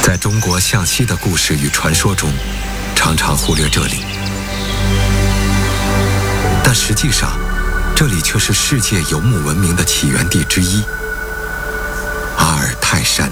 在中国向西的故事与传说中，常常忽略这里，但实际上，这里却是世界游牧文明的起源地之一——阿尔泰山。